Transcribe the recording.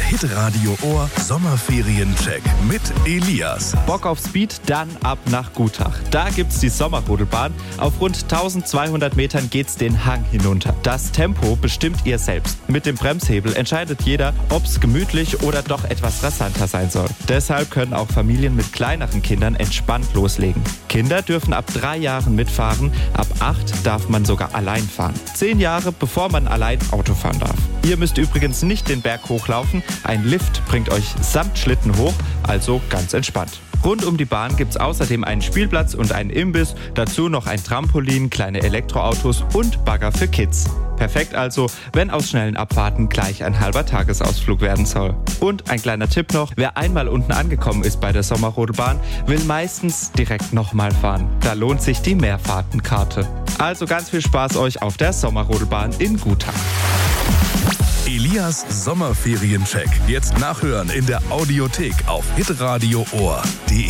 Hitradio Ohr Sommerferien-Check mit Elias. Bock auf Speed? Dann ab nach Gutach. Da gibt's die Sommerrodelbahn. Auf rund 1200 Metern geht's den Hang hinunter. Das Tempo bestimmt ihr selbst. Mit dem Bremshebel entscheidet jeder, ob's gemütlich oder doch etwas rasanter sein soll. Deshalb können auch Familien mit kleineren Kindern entspannt loslegen. Kinder dürfen ab 3 Jahren mitfahren, ab 8 darf man sogar allein fahren. 10 Jahre, bevor man allein Auto fahren darf. Ihr müsst übrigens nicht den Berg hochlaufen. Ein Lift bringt euch samt Schlitten hoch, also ganz entspannt. Rund um die Bahn gibt's außerdem einen Spielplatz und einen Imbiss, dazu noch ein Trampolin, kleine Elektroautos und Bagger für Kids. Perfekt also, wenn aus schnellen Abfahrten gleich ein halber Tagesausflug werden soll. Und ein kleiner Tipp noch, wer einmal unten angekommen ist bei der Sommerrodelbahn, will meistens direkt nochmal fahren. Da lohnt sich die Mehrfahrtenkarte. Also ganz viel Spaß euch auf der Sommerrodelbahn in Gutach. Elias Sommerferien-Check. Jetzt nachhören in der Audiothek auf hitradio-ohr.de.